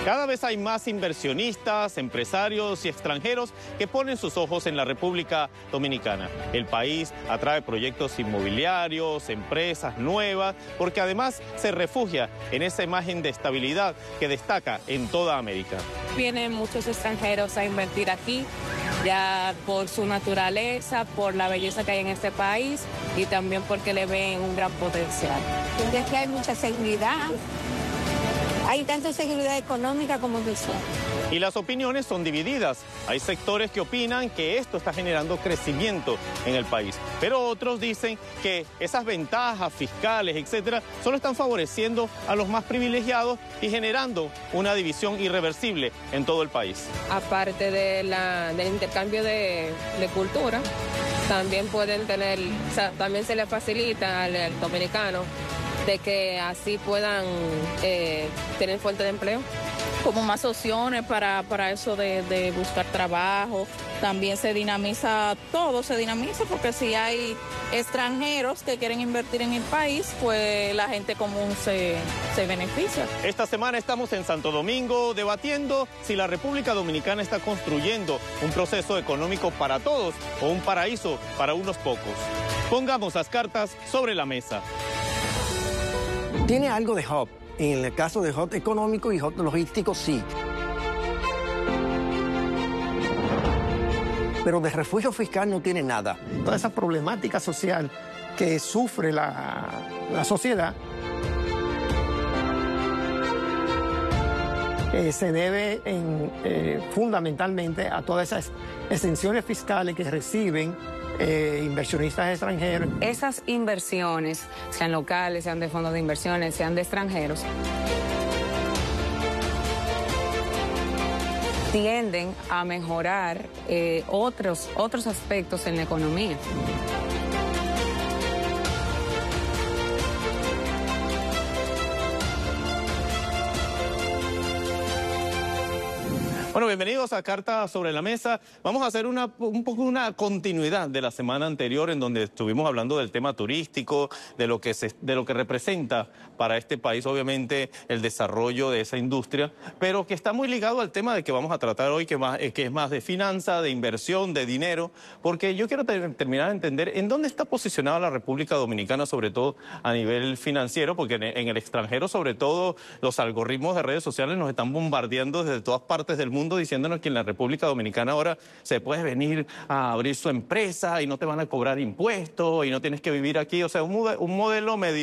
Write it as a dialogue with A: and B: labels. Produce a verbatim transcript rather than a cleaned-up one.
A: Cada vez hay más inversionistas, empresarios y extranjeros que ponen sus ojos en la República Dominicana. El país atrae proyectos inmobiliarios, empresas nuevas, porque además se refugia en esa imagen de estabilidad que destaca en toda América.
B: Vienen muchos extranjeros a invertir aquí, ya por su naturaleza, por la belleza que hay en este país y también porque le ven un gran potencial.
C: Desde aquí hay mucha seguridad. Hay tanto seguridad económica como visual.
A: Y las opiniones son divididas. Hay sectores que opinan que esto está generando crecimiento en el país, pero otros dicen que esas ventajas fiscales, etcétera, solo están favoreciendo a los más privilegiados y generando una división irreversible en todo el país.
B: Aparte de la, del intercambio de, de cultura, también pueden tener, o sea, también se les facilita al, al dominicano de que así puedan eh, tener fuente de empleo.
D: Como más opciones para, para eso de, de buscar trabajo. También se dinamiza todo, se dinamiza porque si hay extranjeros que quieren invertir en el país, pues la gente común se, se beneficia.
A: Esta semana estamos en Santo Domingo debatiendo si la República Dominicana está construyendo un proceso económico para todos o un paraíso para unos pocos. Pongamos las cartas sobre la mesa.
E: Tiene algo de hub. En el caso de hub económico y hub logístico, sí. Pero de refugio fiscal no tiene nada.
F: Toda esa problemática social que sufre la, la sociedad eh, se debe en, eh, fundamentalmente a todas esas exenciones fiscales que reciben Eh, inversionistas extranjeros.
B: Esas inversiones, sean locales, sean de fondos de inversiones, sean de extranjeros, tienden a mejorar eh, otros, otros aspectos en la economía.
A: Bueno, bienvenidos a Carta sobre la Mesa. Vamos a hacer una, un poco una continuidad de la semana anterior en donde estuvimos hablando del tema turístico, de lo que se, de lo que representa para este país, obviamente, el desarrollo de esa industria, pero que está muy ligado al tema de que vamos a tratar hoy, que, más, que es más de finanza, de inversión, de dinero, porque yo quiero ter terminar de entender en dónde está posicionada la República Dominicana, sobre todo a nivel financiero, porque en, en el extranjero, sobre todo, los algoritmos de redes sociales nos están bombardeando desde todas partes del mundo, diciéndonos que en la República Dominicana ahora se puede venir a abrir su empresa y no te van a cobrar impuestos y no tienes que vivir aquí. O sea, un, un modelo medio